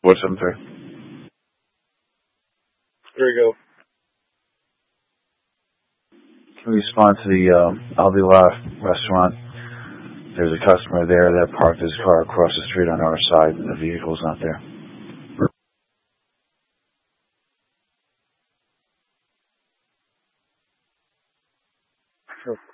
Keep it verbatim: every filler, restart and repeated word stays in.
Four seven three. There you go. Can we respond to the uh, Alvila restaurant? There's a customer there that parked his car across the street on our side, and the vehicle's not there. Sure.